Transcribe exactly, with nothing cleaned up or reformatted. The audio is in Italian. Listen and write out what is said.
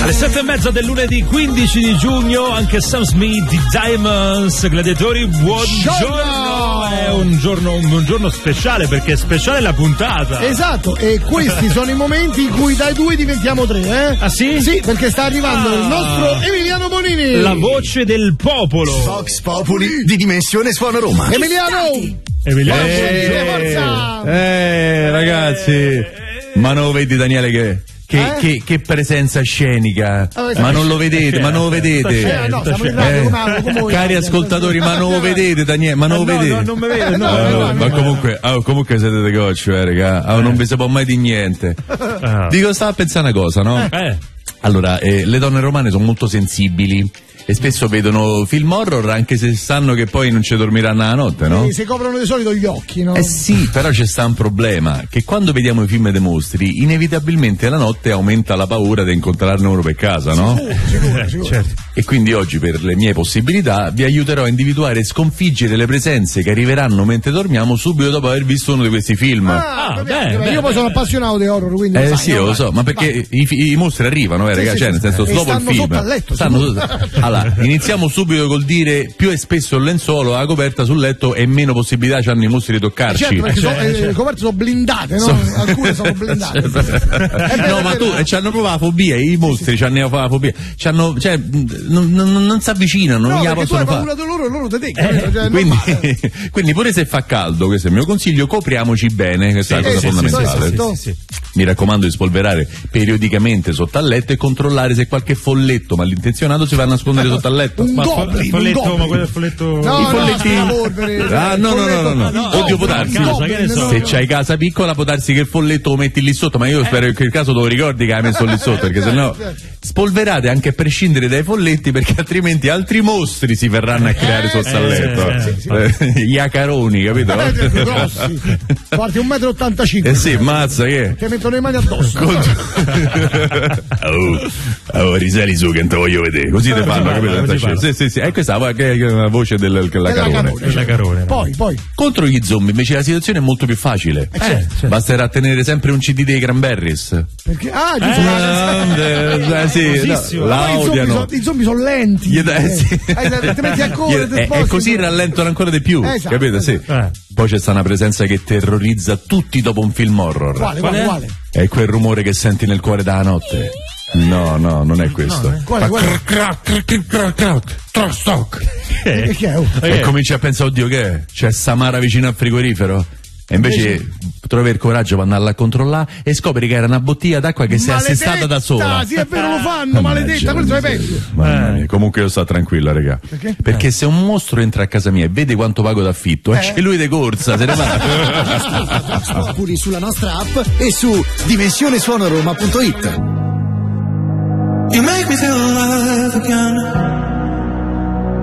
Alle sette e mezza del lunedì quindici di giugno, anche Sam Smith di Diamonds. Gladiatori, buongiorno. È un giorno, un giorno speciale, perché è speciale la puntata. Esatto, e questi sono i momenti in cui dai due diventiamo tre, eh? Ah sì? Sì, perché sta arrivando ah. il nostro Emiliano Bonini. La voce del popolo. Vox Populi di Dimensione Suono Roma. Emiliano! Emiliano, eh, forza! Eh, ragazzi, ma non lo vedi Daniele che... Che, eh? che, che presenza scenica, eh, ma non lo vedete, ma non lo vedete, eh, no, siamo in radio, eh, come, come, come cari ascoltatori, ma non lo vedete Daniele, ma non lo no, vedete, no, non mi vedo, no, no, no, no, no, ma no. comunque, oh, comunque siete dei gocci, eh, raga, oh, non vi si può mai di niente. Ah. Dico, stavo a pensare una cosa, no? Eh. Allora, eh, le donne romane sono molto sensibili e spesso vedono film horror anche se sanno che poi non ci dormiranno la notte, no? Sì, si coprono di solito gli occhi, no? Eh sì, però c'è sta un problema, che quando vediamo i film dei mostri, inevitabilmente la notte aumenta la paura di incontrarne uno per casa, no? Sicuro, sicuro, sicuro. Certo. E quindi oggi, per le mie possibilità, vi aiuterò a individuare e sconfiggere le presenze che arriveranno mentre dormiamo subito dopo aver visto uno di questi film. Ah, Ah, bene, bene, bene. Io bene. poi sono appassionato di horror, quindi Eh lo sai, sì, no? lo so, ma perché i, fi- i mostri arrivano, eh, Sì, ragazzi, sì, cioè, sì. nel senso, E dopo il stanno film. sotto al letto, Stanno sicuro. sotto- Allora, iniziamo subito col dire più è spesso il lenzuolo, la coperta sul letto e meno possibilità hanno i mostri di toccarci. Certo, perché Cioè, sono, eh, cioè. le coperte sono blindate, no? So- Alcune sono blindate. È vero, No, è ma vero. tu, eh, c'hanno proprio la fobia, i mostri c'hanno la fobia, c'hanno, cioè, non, non, non si avvicinano, non No, gliela perché tu possono hai fare. paura di loro e loro te te, cioè, è Quindi, normale. quindi pure se fa caldo, questo è il mio consiglio, copriamoci bene, questa è la Sì, cosa sì, sì, fondamentale. sì, sì, sì, sì. Mi raccomando di spolverare periodicamente sotto al letto e controllare se qualche folletto malintenzionato si va a nascondere sotto al letto. Un Ma goblin, il folletto, un goblin. ma quello è il folletto. No, I no, follettini. la polvere, Ah, no, no, no, no, no. no, Oddio, può no, darsi. no, Casa, che ne so. no, Se no. c'hai casa piccola può darsi che il folletto lo metti lì sotto, ma io spero che il caso te lo ricordi che hai messo lì sotto, perché sennò spolverate anche a prescindere dai folletti, perché altrimenti altri mostri si verranno a creare sotto al eh, letto. eh, sì, Eh, Gli acaroni, capito? Eh, più grossi. Guardi, un metro e ottantacinque. Eh sì, mazza che. Che mettono le mani addosso. oh, oh, risali su che non te voglio vedere, così te fanno, parla, capito? così parla. Sì, sì, sì, è questa la, che è la voce del, della Della carone. carone. La carone, no? Poi, poi. Contro gli zombie invece la situazione è molto più facile. Eh, certo. Basterà tenere sempre un C D dei Cranberries. Perché, ah, giusto. Eh, eh, sì, famosissimo. no, la Poi i zombie odiano. sono- I zombie sono lenti. Gli dai- sì. Eh, ti metti a correre, Gli- ti e, sposti. e così rallentano ancora di più, Esatto, capito? Sì. Eh. Poi c'è sta una presenza che terrorizza tutti dopo un film horror. Quale, Qual quale, è? quale? È quel rumore che senti nel cuore della notte. No, no, non è questo. Quale, quale? Eh. Che è? Oh. E cominci a pensare, oddio, che è? C'è Samara vicino al frigorifero? E invece trovi il coraggio per andarla a controllare e scopri che era una bottiglia d'acqua che si è assestata da sola. Sì, è vero, lo fanno, maledetta, questo è peggio. Mamma mia, comunque io sto tranquillo, raga. Perché? Perché se un mostro entra a casa mia e vede quanto pago d'affitto, esce lui di corsa, se ne va. Populi sulla nostra app e su dimensione suono roma punto it. You make me feel alive again.